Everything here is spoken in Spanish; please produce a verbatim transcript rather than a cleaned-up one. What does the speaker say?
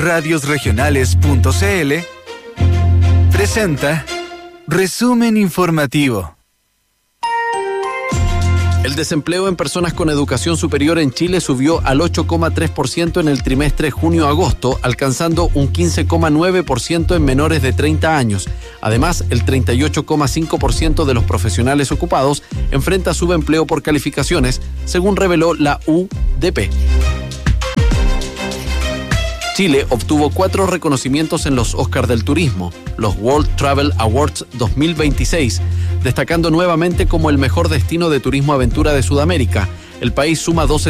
radios regionales punto c l presenta Resumen Informativo. El desempleo en personas con educación superior en Chile subió al ocho coma tres por ciento en el trimestre junio-agosto, alcanzando un quince coma nueve por ciento en menores de treinta años. Además, el treinta y ocho coma cinco por ciento de los profesionales ocupados enfrenta subempleo por calificaciones, según reveló la U D P. Chile obtuvo cuatro reconocimientos en los Oscar del Turismo, los World Travel Awards dos mil veintiséis, destacando nuevamente como el mejor destino de turismo aventura de Sudamérica. El país suma doce